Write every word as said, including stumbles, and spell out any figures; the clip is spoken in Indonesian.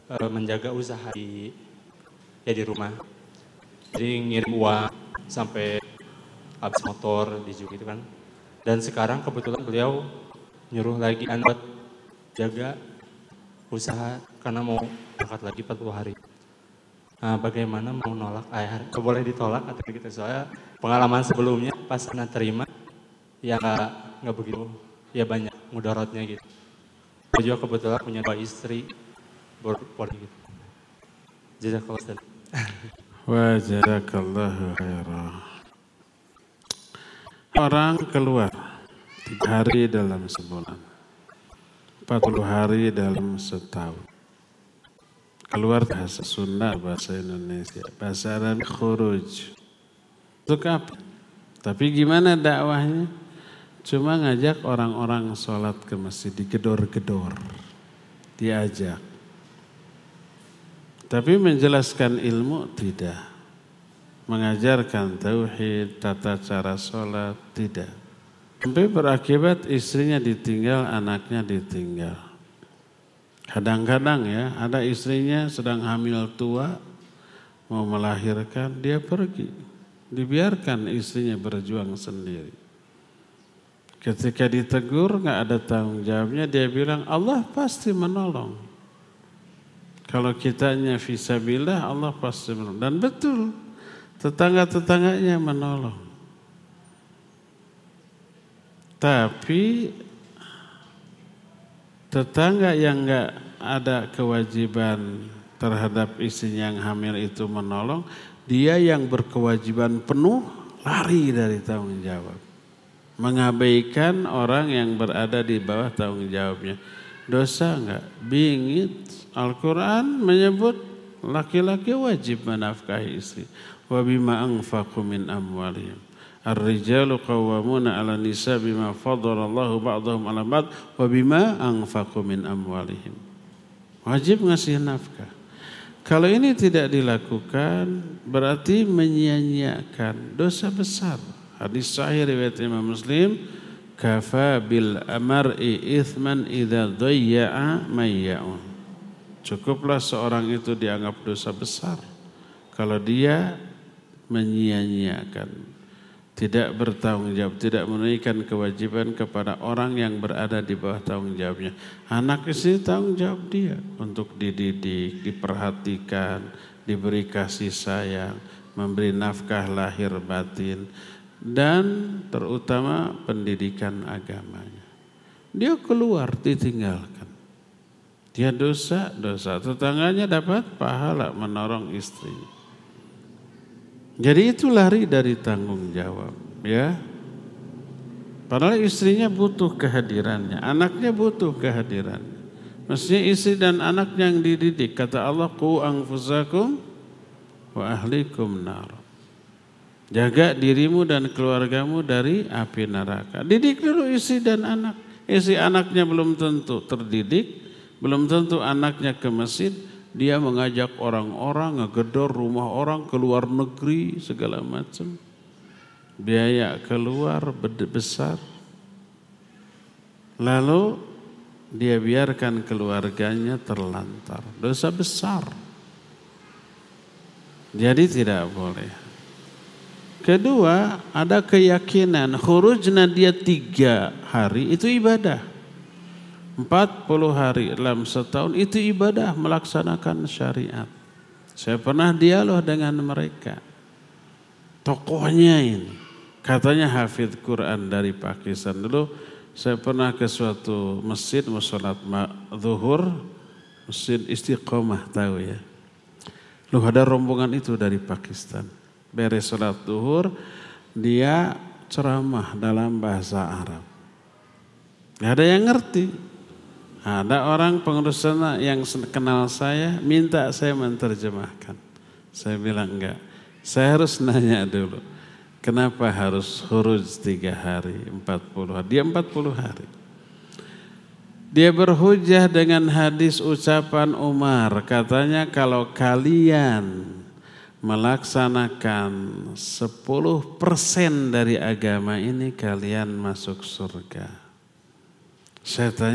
uh, menjaga usaha di ya di rumah. Jadi ngirim uang sampai habis motor di juga gitu kan. Dan sekarang kebetulan beliau nyuruh lagi anak buat jaga usaha karena mau berangkat lagi empat puluh hari. Nah, bagaimana mau nolak ayah? Boleh ditolak atau gitu? Soalnya pengalaman sebelumnya pas anak terima ya nggak nggak begitu ya banyak mudaratnya gitu. Saya juga kebetulan punya dua istri boleh gitu. Jazakallah Ustaz. Wa jazakallahu khairan. Orang keluar tiga hari dalam sebulan, empat puluh hari dalam setahun. Keluar bahasa Sunda, bahasa Indonesia, bahasa Arab khuruj. Untuk apa? Tapi gimana dakwahnya? Cuma ngajak orang-orang sholat ke masjid, digedor-gedor. Diajak. Tapi menjelaskan ilmu tidak. Mengajarkan tauhid, tata cara sholat, tidak. Sampai berakibat istrinya ditinggal, anaknya ditinggal. Kadang-kadang ya, ada istrinya sedang hamil tua, mau melahirkan, dia pergi. Dibiarkan istrinya berjuang sendiri. Ketika ditegur, gak ada tanggung jawabnya, dia bilang, Allah pasti menolong. Kalau kitanya fisabilillah, Allah pasti menolong. Dan betul, tetangga-tetangganya menolong. Tapi tetangga yang enggak ada kewajiban terhadap istrinya yang hamil itu menolong, dia yang berkewajiban penuh lari dari tanggung jawab. Mengabaikan orang yang berada di bawah tanggung jawabnya. Dosa enggak? Bingit. Al-Quran menyebut laki-laki wajib menafkahi istri. Wa bima anfaqu min amwalihim. Ar-rijalu qawwamuna 'ala nisa bima faddalallahu ba'dahum 'ala ba'd wa bima anfaqu min amwalihim. Wajib ngasih nafkah. Kalau ini tidak dilakukan berarti menyia-nyiakan dosa besar. Hadis sahih riwayat Imam Muslim, kafa bil mar'i ithman idza dhayya'a mayya'un. Cukuplah seorang itu dianggap dosa besar kalau dia menyia-nyiakan, tidak bertanggung jawab, tidak menunaikan kewajiban kepada orang yang berada di bawah tanggung jawabnya. Anak istri tanggung jawab dia untuk dididik, diperhatikan, diberi kasih sayang, memberi nafkah lahir batin, dan terutama pendidikan agamanya. Dia keluar ditinggalkan. Dia dosa, dosa. Tetangganya dapat pahala menolong istrinya. Jadi itu lari dari tanggung jawab, ya. Padahal istrinya butuh kehadirannya, anaknya butuh kehadirannya. Mestinya istri dan anak yang dididik. Kata Allah, qu anfusakum wa ahlikum nar. Jaga dirimu dan keluargamu dari api neraka. Didik dulu istri dan anak. Istri anaknya belum tentu terdidik, belum tentu anaknya ke masjid. Dia mengajak orang-orang ngegedor rumah orang ke luar negeri segala macam. Biaya keluar besar. Lalu dia biarkan keluarganya terlantar. Dosa besar. Jadi tidak boleh. Kedua, ada keyakinan khurujna dia tiga hari itu ibadah. Empat puluh hari dalam setahun itu ibadah, melaksanakan syariat. Saya pernah dialog dengan mereka. Tokohnya ini, katanya hafidz Quran dari Pakistan. Dulu saya pernah ke suatu masjid, mau sholat zuhur, masjid Istiqomah, tahu ya. Loh, ada rombongan itu dari Pakistan. Beres sholat zuhur, dia ceramah dalam bahasa Arab. Gak ada yang ngerti. Ada orang pengurus sana yang kenal saya, minta saya menerjemahkan. Saya bilang enggak. Saya harus nanya dulu. Kenapa harus khuruj tiga hari, empat puluh hari? Dia empat puluh hari. Dia berhujah dengan hadis ucapan Umar. Katanya kalau kalian melaksanakan sepuluh persen dari agama ini, kalian masuk surga. Saya tanya,